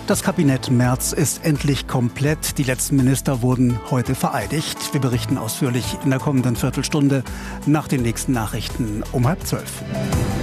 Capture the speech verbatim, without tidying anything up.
Das Kabinett Merz ist endlich komplett. Die letzten Minister wurden heute vereidigt. Wir berichten ausführlich in der kommenden Viertelstunde nach den nächsten Nachrichten um halb zwölf.